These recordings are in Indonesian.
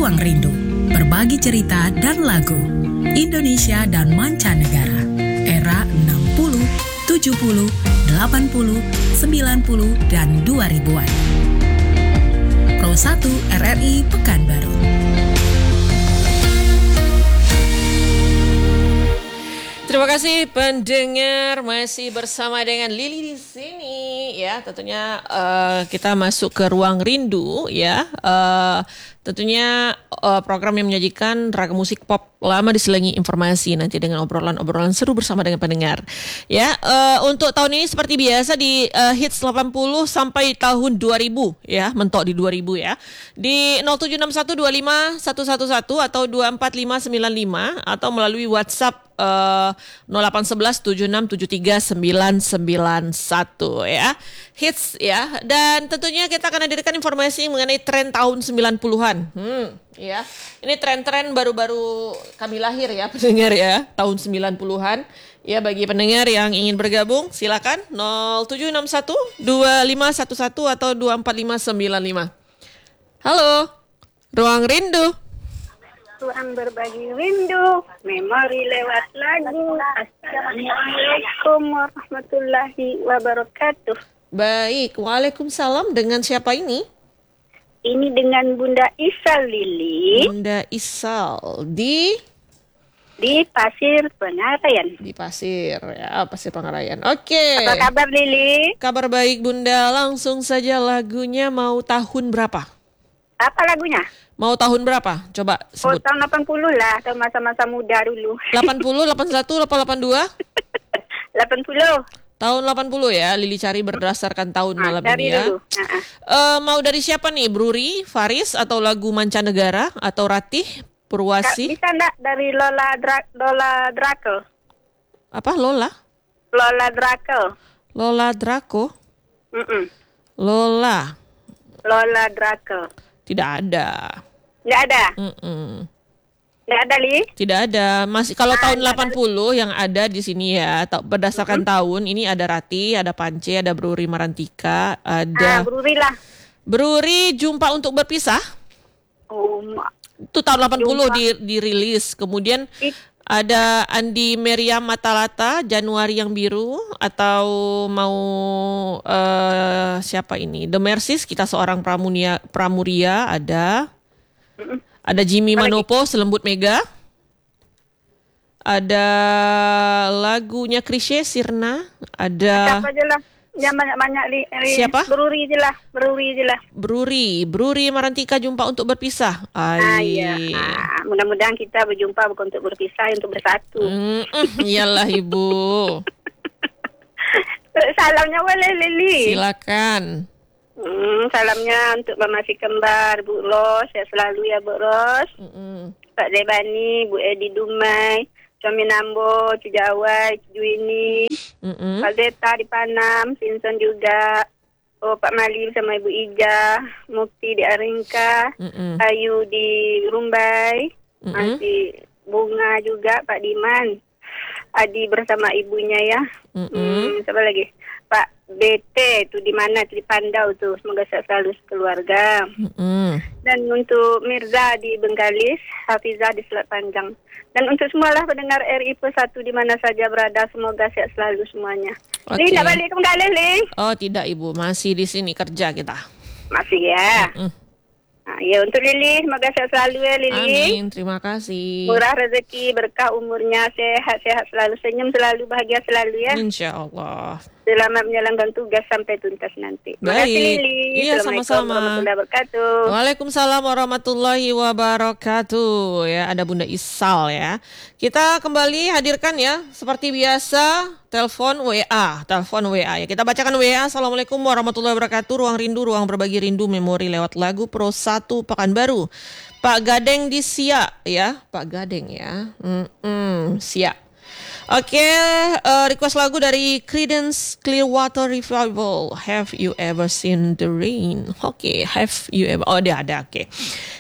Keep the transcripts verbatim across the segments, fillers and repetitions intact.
Ruang Rindu, berbagi cerita dan lagu Indonesia dan mancanegara, era enam puluh, tujuh puluh, delapan puluh, sembilan puluh, dan dua ribuan. Pro satu R R I Pekanbaru. Terima kasih pendengar, masih bersama dengan Lili di sini ya. Tentunya uh, kita masuk ke Ruang Rindu ya. Uh, tentunya uh, program yang menyajikan ragam musik pop lama diselingi informasi nanti dengan obrolan-obrolan seru bersama dengan pendengar. Ya, uh, untuk tahun ini seperti biasa di uh, hits delapan puluh sampai tahun dua ribu ya, mentok di dua ribu ya. Di nol tujuh enam satu dua lima satu satu satu atau dua empat lima sembilan lima atau melalui WhatsApp Uh, nol delapan satu satu tujuh enam tujuh tiga sembilan sembilan satu ya. Hits ya. Dan tentunya kita akan hadirkan informasi mengenai tren tahun sembilan puluhan. Hmm, ya. Ini tren-tren baru-baru kami lahir ya pendengar ya, tahun sembilan puluhan. Ya, bagi pendengar yang ingin bergabung silakan nol tujuh enam satu dua lima satu satu atau dua empat lima sembilan lima. Halo. Ruang Rindu. Ruang berbagi rindu, memori lewat lagu. Assalamualaikum warahmatullahi wabarakatuh. Baik, waalaikumsalam. Dengan siapa ini? Ini dengan Bunda Isal Lili. Bunda Isal di di Pasir Pengarayan. Di Pasir ya, Pasir Pengarayan. Oke. Apa kabar Lili? Kabar baik Bunda. Langsung saja, lagunya mau tahun berapa? Apa lagunya? Mau tahun berapa? Coba sebut. Oh, tahun delapan puluh lah, atau masa-masa muda dulu. delapan puluh, delapan puluh satu, delapan puluh dua? delapan puluh. Tahun delapan puluh ya, Lili cari berdasarkan tahun nah, malam ini ya. Dulu. Uh-uh. Uh, mau dari siapa nih? Bruri, Faris, atau lagu mancanegara, atau Ratih, Purwasi? Bisa enggak dari Lola Dra- Lola Draco? Apa Lola? Lola Draco. Lola Draco? Mm-mm. Lola. Lola Draco. Tidak ada. Nggak ada? Mm-mm. Nggak ada, Li? Tidak ada. Masih kalau Ah, tahun delapan puluh yang ada di sini ya, ta- berdasarkan mm-hmm. tahun ini ada Rati, ada Pance, ada Bruri Marantika, ada ah, Bruri lah. Bruri Jumpa Untuk Berpisah. Oh, itu tahun delapan puluh Jumpa. di dirilis. Kemudian It, ada Andi Meriam Matalata, Januari Yang Biru, atau mau uh, siapa ini? The Mercies, Kita Seorang Pramunia, Pramuria ada. Ada Jimmy Manopo, Selembut Mega. Ada lagunya Krisye, Sirna. Ada siapa aja lah. Yang banyak-banyak li, li, siapa? Bruri aja lah. Bruri aja lah. Bruri. Bruri Marantika Jumpa Untuk Berpisah. Ay. Ah, iya. Ah, mudah-mudahan kita berjumpa bukan untuk berpisah, untuk bersatu. Mm, mm, iyalah Ibu. Salamnya boleh, Lili. Silakan. Hmm, salamnya untuk Mama Si Kembar, Bu Ros, saya selalu ya Bu Ros. Mm-mm. Pak Debani, Bu Edi Dumai, Suami Nambo, Cijawai, Cijuini, Mm-mm. Pak Zeta di Panam, Sinson juga. Oh, Pak Mali sama Ibu Ija, Mukti di Aringka, Mm-mm. Ayu di Rumbai, Mm-mm. masih Bunga juga, Pak Diman, Adi bersama ibunya ya. Mm-mm. Hmm, siapa lagi? Pak B T itu di mana? Di Pandau tuh. Semoga sehat selalu keluarga. Mm-mm. Dan untuk Mirza di Bengkalis, Hafizah di Selat Panjang. Dan untuk semualah pendengar R I P satu di mana saja berada, semoga sehat selalu semuanya. Okay. Li, nak balik ke Bengkalis, Li? Oh tidak Ibu, masih di sini kerja kita. Masih ya. Mm. Nah, ya untuk Lili, semoga sehat selalu ya Lili. Amin, terima kasih. Murah rezeki, berkah umurnya, sehat-sehat selalu, senyum selalu, bahagia selalu ya. Insya Allah. Selamat menjalankan tugas sampai tuntas nanti. Terima kasih Baik. Lili. Iya, Assalamualaikum sama-sama. warahmatullahi wabarakatuh. Waalaikumsalam warahmatullahi wabarakatuh. Ya, ada Bunda Isal ya. Kita kembali hadirkan ya, seperti biasa, telepon W A, telepon W A ya. Kita bacakan W A. Assalamualaikum warahmatullahi wabarakatuh. Ruang Rindu, ruang berbagi rindu, memori lewat lagu Pro satu Pekanbaru. Pak Gadeng di Siak ya, Pak Gadeng ya. Mm-mm, Siak. Oke, okay, uh, request lagu dari Creedence Clearwater Revival. Have you ever seen the rain? Oke, okay, have you ever? Oh, dia ada. Oke. Okay.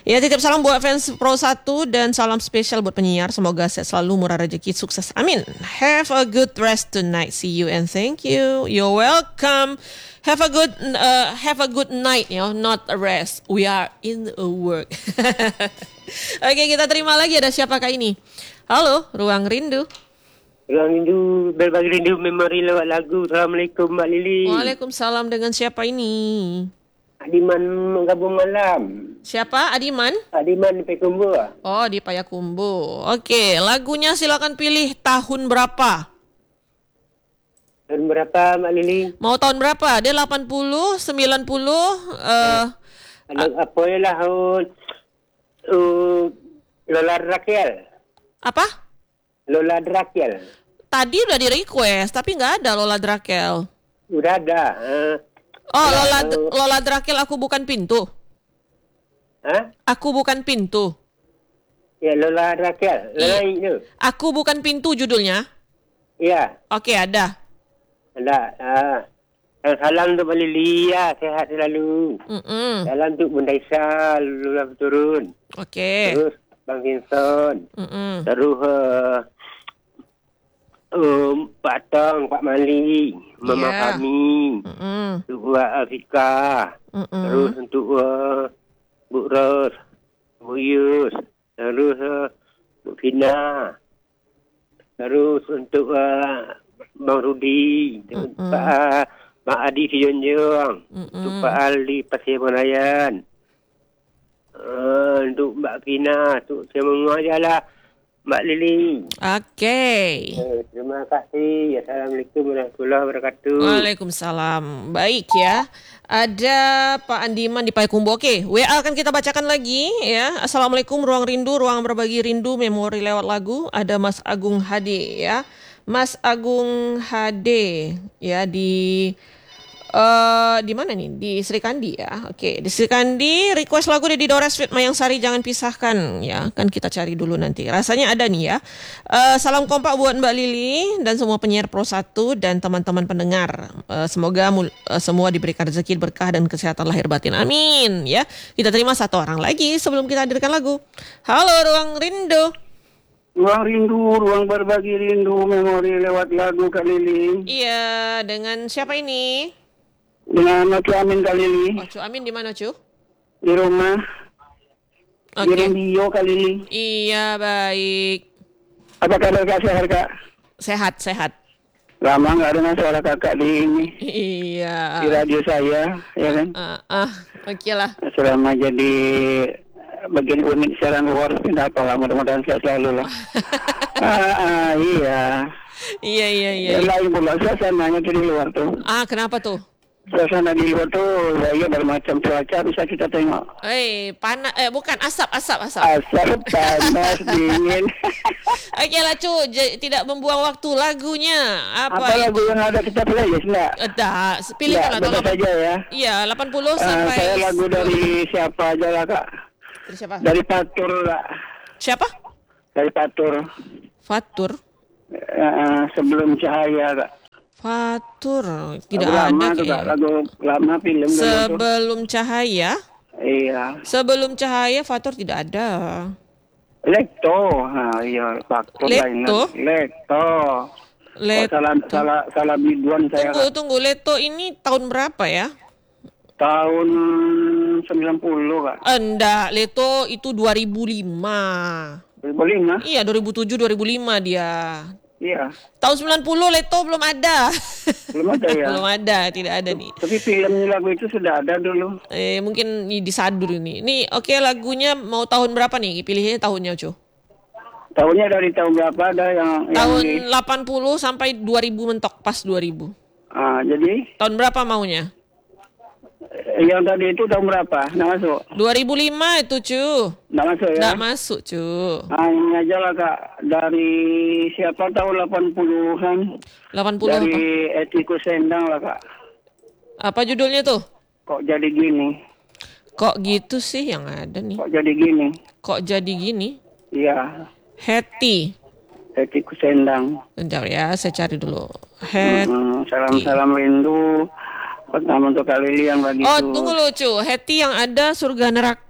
Ya, titip salam buat fans Pro satu dan salam spesial buat penyiar. Semoga sehat selalu, murah rezeki, sukses. Amin. Have a good rest tonight. See you and thank you. You're welcome. Have a good uh, have a good night, you know, not a rest. We are in a work. Oke, kita terima lagi, ada siapakah ini? Halo, Ruang Rindu. Ruang Rindu, berbagi rindu memori lewat lagu. Assalamualaikum Mbak Lili. Waalaikumsalam, dengan siapa ini? Adiman menggabung malam. Siapa? Adiman? Adiman di Payakumbuh. Oh, di Payakumbuh. Oke, lagunya silakan pilih tahun berapa? Tahun berapa Mbak Lili? Mau tahun berapa? Dia delapan puluh, sembilan puluh, uh, Ada apa ya lah? Uh, uh, Lola Drakel. apa? Lola Drakel. Tadi udah di request, tapi nggak ada Lola Drakel. Udah ada. Uh, Oh, Lola, uh, Lola Drakel, aku bukan pintu. Hah? Aku bukan pintu. Ya, Lola Drakel. Lola itu. Aku bukan pintu judulnya. Ya, Oke, ada. ada. Uh, salam untuk Mbak Lili ya, sehat selalu. Mm-mm. Salam untuk Bunda Isa, Lula turun. Oke. Terus Bang Vincent. Mm-mm. Terus uh, um, Pak Tong, Pak Mali, Mama Ya. kami, Mm-mm. untuk Mbak Afika, Mm-mm. terus untuk uh, Bu Ros, Bu Yus, terus uh, Bu Fina, terus untuk uh, Bang Rudi, untuk Mm-mm. Pak uh, Mak Adi Sijonjong, Mm-mm. untuk Pak Ali Pasir Bonayan, uh, untuk Mbak Fina, untuk semua je lah. Mbak Lili. Oke. Eh, terima kasih. Assalamualaikum warahmatullahi wabarakatuh. Waalaikumsalam. Baik ya. Ada Pak Andiman di Payakumbuh. Oke, W A akan kita bacakan lagi ya. Assalamualaikum, Ruang Rindu, ruang berbagi rindu, memori lewat lagu. Ada Mas Agung Hadi ya. Mas Agung Hadi ya di Uh, di mana nih? Di Sri Kandi ya. Oke, di Sri Kandi request lagu di Dores Fit Mayang Sari, jangan pisahkan ya. Kan kita cari dulu nanti. Rasanya ada nih ya. Uh, salam kompak buat Mbak Lili dan semua penyiar Pro satu dan teman-teman pendengar. Uh, semoga mul- uh, semua diberikan rezeki, berkah dan kesehatan lahir batin. Amin ya. Kita terima satu orang lagi sebelum kita hadirkan lagu. Halo Ruang Rindu. Ruang rindu, ruang berbagi rindu, memori lewat lagu Kak Lili. Iya, dengan siapa ini? Dengan Ocu Amin Kak Lili. Oh, Cu Amin di mana, Cu? Di rumah. Di Oke. radio Kak Lili. Iya, baik. Apa kabar Kak, sehat Kak? Sehat, sehat. Lama nggak dengar suara kakak di ini, Iya. di radio saya, ya kan? Ah, ah, oke lah. Selama jadi bagian unit siaran luar, tidak apa lah, mudah-mudahan sehat selalu lah. ah, ah, iya. Iya, iya, iya. Yang lain pula suasananya di luar tuh. Ah, kenapa tuh? Suasana di luar tuh, ya bermacam cuaca bisa kita tengok. Eh, panas, eh bukan, asap, asap, asap. Asap, panas, dingin. Oke lah, Cu, j- tidak membuang waktu lagunya. Apa, Apa lagu yang ada kita playlist enggak? Dah, pilihkan Enggak, atau bebas saja ya. Iya, delapan puluh Uh, sampai saya lagu dari siapa aja lah Kak? Dari siapa? Dari Patur Kak. Siapa? Dari Patur. Fatur. Uh, sebelum Cahaya Kak. Fatur. Tidak Lagu lama ada tuh, Kak. kayaknya. Lagu lama film dulu tuh. Sebelum Cahaya. Iya. Sebelum Cahaya Fatur tidak ada. Lekto. Nah, iya Patur Lekto? lain. Lekto. Leto. Oh, salah salah salah biduan saya Tunggu, Kak. tunggu. Leto ini tahun berapa ya? Tahun sembilan puluh Kak. Enggak, Leto itu dua ribu lima. dua ribu lima. Iya, dua ribu tujuh, dua ribu lima dia. Iya. Tahun sembilan puluh Leto belum ada. Belum ada ya. Belum ada, tidak ada nih. Tapi filmnya lagu itu sudah ada dulu. Eh, mungkin ini disadur ini. Nih, oke lagunya mau tahun berapa nih? Pilihnya tahunnya, Cu. Tahunnya dari tahun berapa ada yang Tahun yang di, delapan puluh sampai dua ribu mentok, pas dua ribu. ah, jadi Tahun berapa maunya? eh, yang tadi itu tahun berapa? Nggak masuk? dua ribu lima itu, Cu. Nggak masuk ya? Nggak masuk, Cu. Ah, ini aja lah Kak. Dari siapa tahun delapan puluhan? delapan puluh apa? Dari Etiku Sendang lah Kak. Apa judulnya tuh? Kok jadi gini? Kok gitu sih yang ada nih? Kok jadi gini? Kok jadi gini? Iya. Hetty. Etiku Sendang. Bentar ya, saya cari dulu. Hetty. Hmm, salam-salam rindu. Pertama untuk Kak Lili yang lagi Oh, itu. tunggu lucu. Hetty yang ada surga neraka.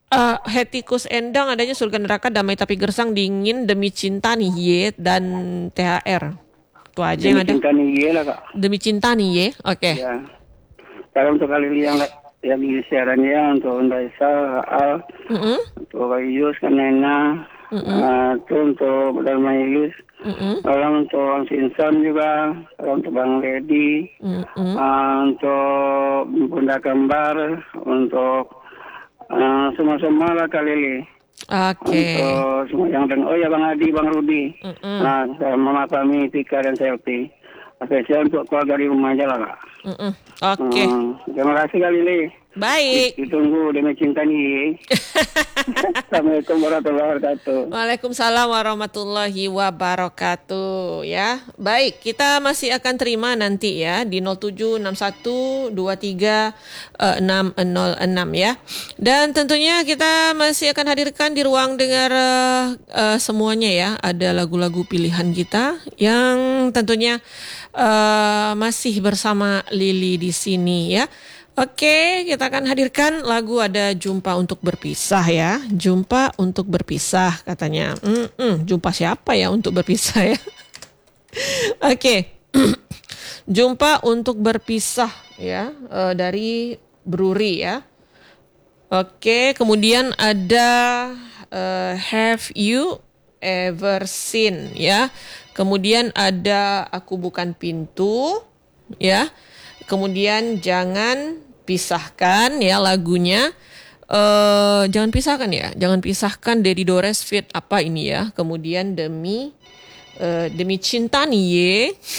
Uh, Hetikus Endang adanya surga neraka damai tapi gersang dingin demi cinta nih ye dan T H R. Itu aja Demi yang ada. cinta nih ye lah kak. Demi cinta nih ye. Oke. Ya. Sekarang untuk kali yang yang di siarannya untuk Undaisa, Al, Mm-mm. untuk Ayus, Kanena, uh, itu untuk Darmailis, Mm-mm. orang untuk Bang Sinson juga, orang untuk Bang Ledi, Mm-mm. uh, untuk Bunda Kembar, untuk uh, semua-semua lah kali. Oke. Untuk semua yang dengar. Oh ya Bang Adi, Bang Rudi. Mm-mm. Nah, saya Mama Pami, Tika dan Selfie. Spesial untuk keluarga di rumah aja lah kak. Mm-mm. Oke. Hmm, terima kasih kali ini. Baik. Ditunggu demi cinta nih. Assalamualaikum warahmatullahi wabarakatuh. Waalaikumsalam warahmatullahi wabarakatuh ya. Baik, kita masih akan terima nanti ya di nol tujuh enam satu dua tiga enam nol enam ya. Dan tentunya kita masih akan hadirkan di ruang dengar uh, uh, semuanya ya. Ada lagu-lagu pilihan kita yang tentunya uh, masih bersama Lili di sini ya. Oke, kita akan hadirkan lagu ada Jumpa Untuk Berpisah ya. Jumpa Untuk Berpisah katanya. Mm-mm, jumpa siapa ya untuk berpisah ya? Oke. Jumpa Untuk Berpisah ya, uh, dari Bruri ya. Oke, kemudian ada uh, Have You Ever Seen ya. Kemudian ada Aku Bukan Pintu ya. Kemudian Jangan Pisahkan ya lagunya. Uh, jangan pisahkan ya. Jangan pisahkan Dedi Dores fit apa ini ya. Kemudian Demi uh, Demi Cinta nih ye.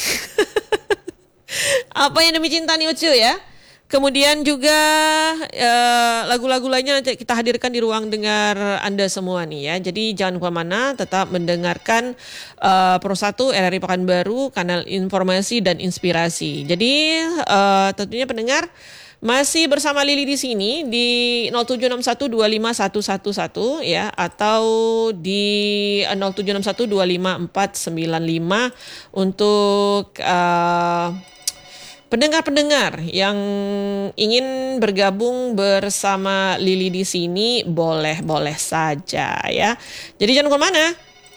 Apa yang Demi Cinta nih Ucu ya. Kemudian juga uh, lagu-lagu lainnya nanti kita hadirkan di ruang dengar Anda semua nih ya. Jadi jangan kemana-mana, tetap mendengarkan uh, Pro satu R R I Pekanbaru, kanal informasi dan inspirasi. Jadi uh, tentunya pendengar masih bersama Lili di sini di nol tujuh enam satu dua lima satu satu satu ya, atau di nol tujuh enam satu dua lima empat sembilan lima untuk uh, pendengar-pendengar yang ingin bergabung bersama Lili di sini, boleh-boleh saja ya. Jadi jangan kemana.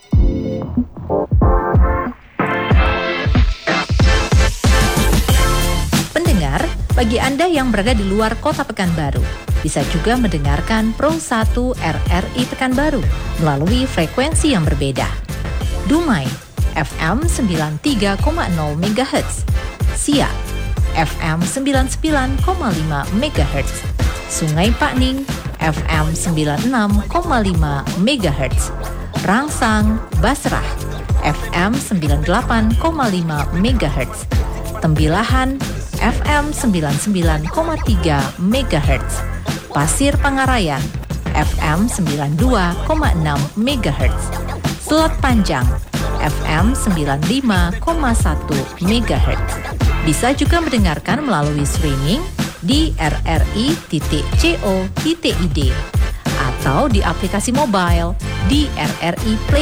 Pendengar, bagi Anda yang berada di luar kota Pekanbaru, bisa juga mendengarkan Pro satu R R I Pekanbaru melalui frekuensi yang berbeda. Dumai, F M sembilan puluh tiga koma nol megahertz. Siak, F M sembilan puluh sembilan koma lima megahertz. Sungai Pakning, F M sembilan puluh enam koma lima megahertz. Rangsang, Basrah, F M sembilan puluh delapan koma lima megahertz. Tembilahan, F M sembilan puluh sembilan koma tiga megahertz. Pasir Pangarayan, F M sembilan puluh dua koma enam megahertz. Selat Panjang, F M sembilan puluh lima koma satu megahertz. Bisa juga mendengarkan melalui streaming di r r i titik co titik i d atau di aplikasi mobile di R R I Play